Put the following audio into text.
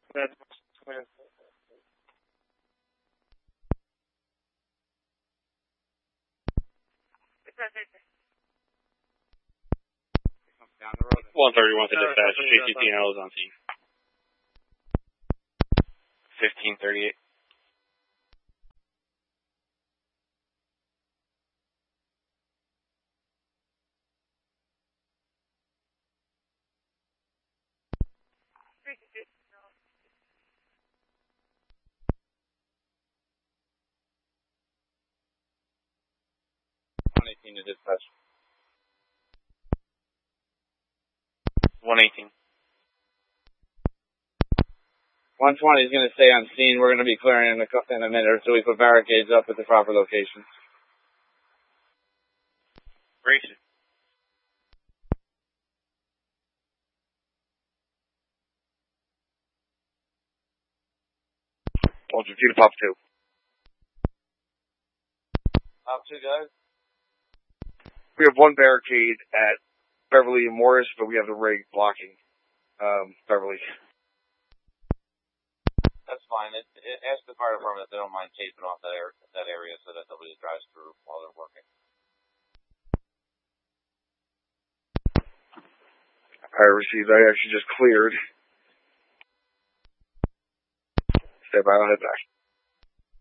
That's clear. Down the road. 131 to dispatch. JCTNL is on scene. 1538. To dispatch. 118. 120 is going to stay on scene. We're going to be clearing in a minute or so. We put barricades up at the proper locations. Racing. Hold your 2 to Pop 2. Pop 2, guys. We have one barricade at Beverly and Morris, but we have the rig blocking Beverly. That's fine. Ask the fire department if they don't mind taping off that area so that nobody drives through while they're working. I received. I actually just cleared. Stay by, I'll head back.